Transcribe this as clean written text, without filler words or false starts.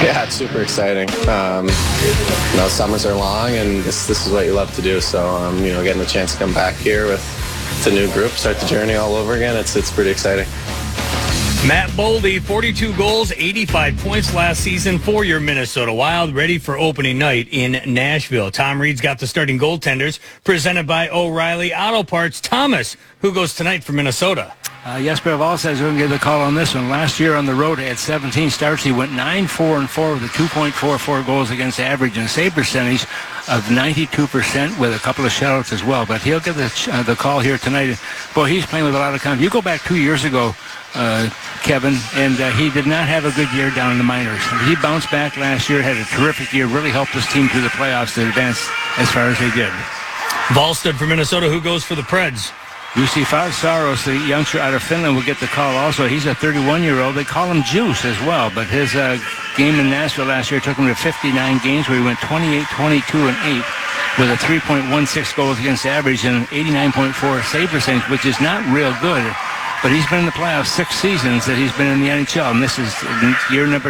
Yeah, it's super exciting. Summers are long, and this is what you love to do. So, getting the chance to come back here with the new group, start the journey all over again, it's pretty exciting. Matt Boldy, 42 goals, 85 points last season for your Minnesota Wild, ready for opening night in Nashville. Tom Reed's got the starting goaltenders, presented by O'Reilly Auto Parts. Thomas, who goes tonight for Minnesota? Jesper Wall says we're going to get the call on this one. Last year on the road at 17 starts, he went 9-4-4 with a 2.44 goals against average and save percentage of 92% with a couple of shutouts as well. But he'll get the call here tonight. Boy, he's playing with a lot of confidence. You go back 2 years ago, Kevin, and he did not have a good year down in the minors. He bounced back last year, had a terrific year, really helped his team to the playoffs to advance as far as they did. Wallstead for Minnesota. Who goes for the Preds? Jussi Saros, the youngster out of Finland, will get the call also. He's a 31-year-old. They call him Juice as well, but his game in Nashville last year took him to 59 games where he went 28, 22, and 8 with a 3.16 goals against average and 89.4 save percentage, which is not real good. But he's been in the playoffs 6 seasons that he's been in the NHL, and this is year number